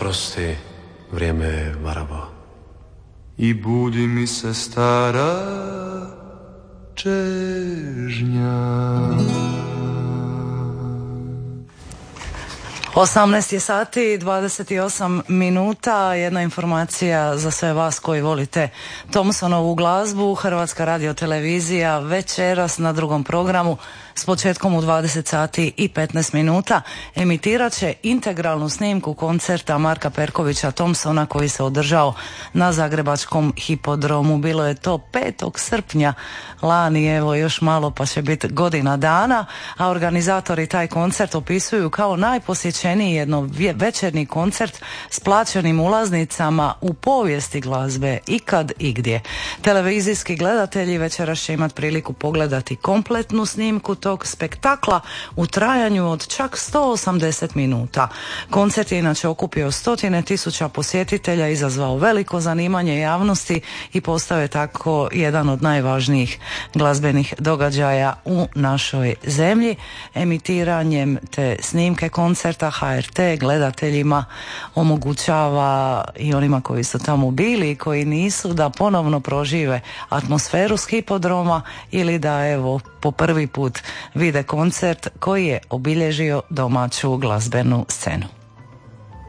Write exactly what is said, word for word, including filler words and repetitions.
oprosti, vrijeme je varavo. I budi mi se stara čežnja. osamnaest je sati, dvadeset osam minuta. Jedna informacija za sve vas koji volite Thompsonovu glazbu. Hrvatska radiotelevizija večeras na drugom programu s početkom u dvadeset sati i petnaest minuta emitirat će integralnu snimku koncerta Marka Perkovića Thompsona koji se održao na Zagrebačkom hipodromu. Bilo je to petog srpnja lani, evo još malo pa će biti godina dana, a organizatori taj koncert opisuju kao najposjećeniji jedno večerni koncert s plaćenim ulaznicama u povijesti glazbe ikad i gdje. Televizijski gledatelji večeras će imati priliku pogledati kompletnu snimku tog spektakla u trajanju od čak sto osamdeset minuta. Koncert je inače okupio stotine tisuća posjetitelja, izazvao veliko zanimanje javnosti i postao je tako jedan od najvažnijih glazbenih događaja u našoj zemlji. Emitiranjem te snimke koncerta H R T gledateljima omogućava i onima koji su tamo bili i koji nisu da ponovno prožive atmosferu s hipodroma ili da evo po prvi put vide koncert koji je obilježio domaću glazbenu scenu.